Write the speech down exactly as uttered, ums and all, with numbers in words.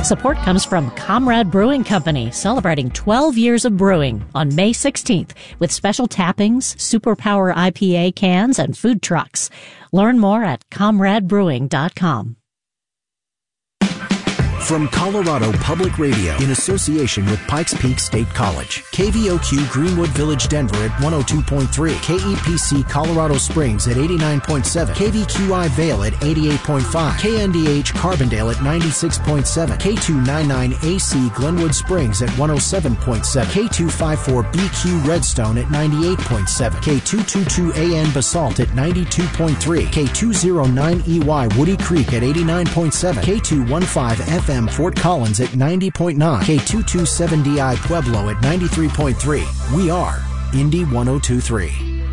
Support comes from Comrade Brewing Company, celebrating twelve years of brewing on May sixteenth with special tappings, Superpower I P A cans, and food trucks. Learn more at comrade brewing dot com. From Colorado Public Radio, in association with Pikes Peak State College, K V O Q Greenwood Village, Denver at one oh two point three, K E P C Colorado Springs at eighty-nine point seven, K V Q I Vail at eighty-eight point five, K N D H Carbondale at ninety-six point seven, K two ninety-nine A C Glenwood Springs at one oh seven point seven, K two fifty-four B Q Redstone at ninety-eight point seven, K two twenty-two A N Basalt at ninety-two point three, K two oh nine E Y Woody Creek at eighty-nine point seven, K two fifteen F M Fort Collins at ninety point nine, K two twenty-seven D I Pueblo at ninety-three point three. We are Indy one oh two point three.